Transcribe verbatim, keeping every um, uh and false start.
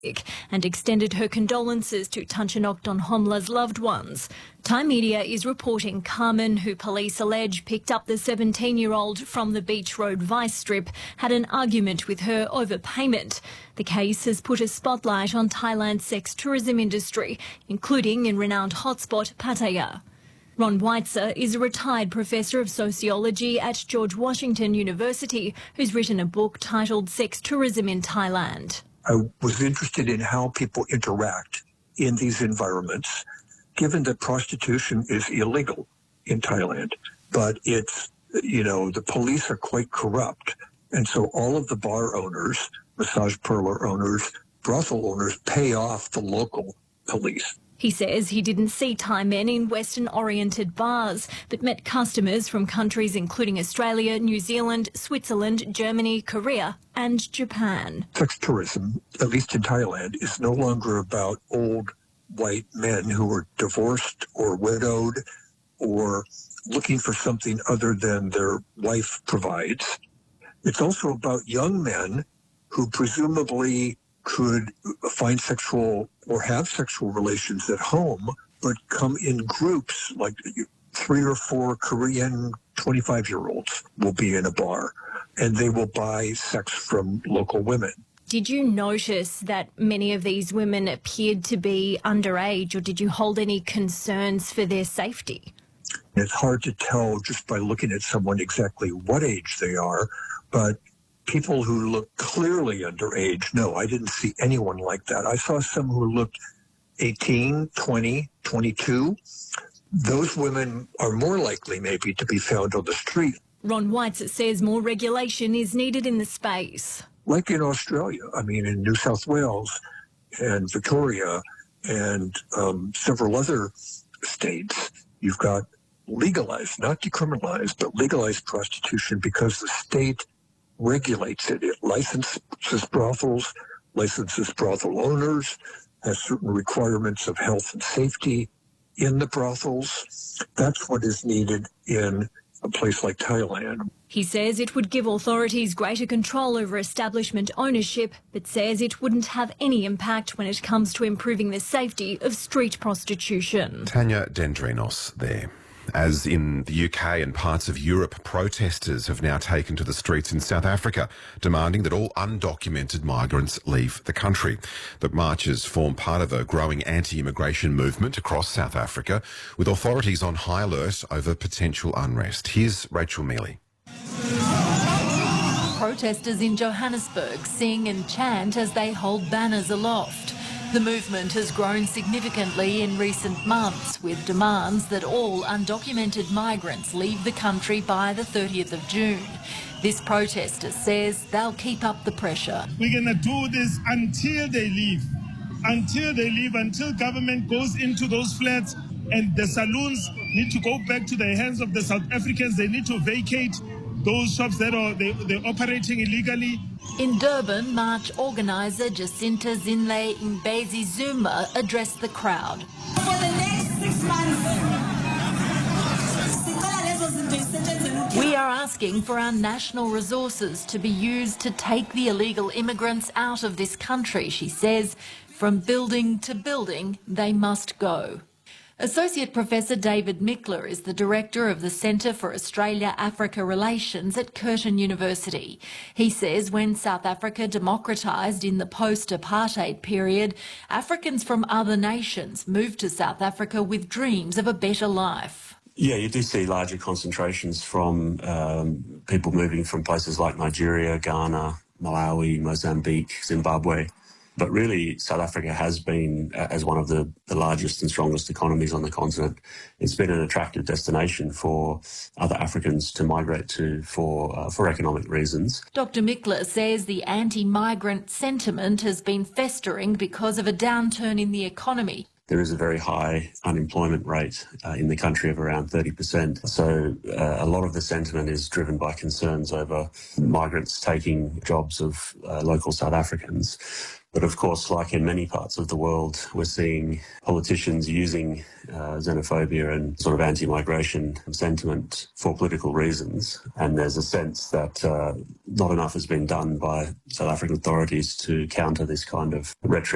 and extended her condolences to Tanchanok Homla's loved ones. Thai media is reporting Carmen, who police allege picked up the seventeen-year-old from the Beach Road Vice Strip, had an argument with her over payment. The case has put a spotlight on Thailand's sex tourism industry, including in renowned hotspot Pattaya. Ron Weitzer is a retired professor of sociology at George Washington University, who's written a book titled Sex Tourism in Thailand. I was interested in how people interact in these environments, given that prostitution is illegal in Thailand, but it's, you know, the police are quite corrupt. And so all of the bar owners, massage parlor owners, brothel owners pay off the local police. He says he didn't see Thai men in Western-oriented bars, but met customers from countries including Australia, New Zealand, Switzerland, Germany, Korea and Japan. Sex tourism, at least in Thailand, is no longer about old white men who are divorced or widowed or looking for something other than their wife provides. It's also about young men who presumably could find sexual or have sexual relations at home, but come in groups, like three or four Korean twenty-five-year-olds will be in a bar, and they will buy sex from local women. Did you notice that many of these women appeared to be underage, or did you hold any concerns for their safety? It's hard to tell just by looking at someone exactly what age they are, but people who look clearly underage, no, I didn't see anyone like that. I saw some who looked eighteen, twenty, twenty-two. Those women are more likely maybe to be found on the street. Ron Weitzer says more regulation is needed in the space. Like in Australia, I mean, in New South Wales and Victoria and um, several other states, you've got legalized, not decriminalized, but legalized prostitution because the state regulates it. It licenses brothels, licenses brothel owners, has certain requirements of health and safety in the brothels. That's what is needed in a place like Thailand. He says it would give authorities greater control over establishment ownership, but says it wouldn't have any impact when it comes to improving the safety of street prostitution. Tanya Dendrinos there. As in the U K and parts of Europe, protesters have now taken to the streets in South Africa, demanding that all undocumented migrants leave the country. The marches form part of a growing anti-immigration movement across South Africa, with authorities on high alert over potential unrest. Here's Rachel Mealy. Protesters in Johannesburg sing and chant as they hold banners aloft. The movement has grown significantly in recent months, with demands that all undocumented migrants leave the country by the thirtieth of June. This protester says they'll keep up the pressure. We're going to do this until they leave, until they leave, until government goes into those flats and the saloons need to go back to the hands of the South Africans. They need to vacate those shops that are they, they're operating illegally. In Durban, march organiser Jacinta Zinle Mbezi Zuma addressed the crowd. For the next six months, we are asking for our national resources to be used to take the illegal immigrants out of this country, she says. From building to building, they must go. Associate Professor David Mickler is the Director of the Centre for Australia-Africa Relations at Curtin University. He says when South Africa democratised in the post-apartheid period, Africans from other nations moved to South Africa with dreams of a better life. Yeah, you do see larger concentrations from um, people moving from places like Nigeria, Ghana, Malawi, Mozambique, Zimbabwe. But really, South Africa has been, uh, as one of the, the largest and strongest economies on the continent, it's been an attractive destination for other Africans to migrate to for uh, for economic reasons. Doctor Mickler says the anti-migrant sentiment has been festering because of a downturn in the economy. There is a very high unemployment rate uh, in the country of around thirty percent. So uh, a lot of the sentiment is driven by concerns over migrants taking jobs of uh, local South Africans. But of course, like in many parts of the world, we're seeing politicians using uh, xenophobia and sort of anti-migration sentiment for political reasons. And there's a sense that uh, not enough has been done by South African authorities to counter this kind of rhetoric.